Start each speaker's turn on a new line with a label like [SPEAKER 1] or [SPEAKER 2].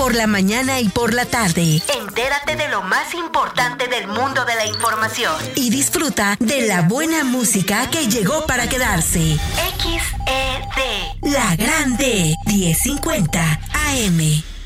[SPEAKER 1] por la mañana y por la tarde. Entérate de lo más importante del mundo de la información. Y disfruta de la buena música que llegó para quedarse. XED. La Grande, 1050 AM.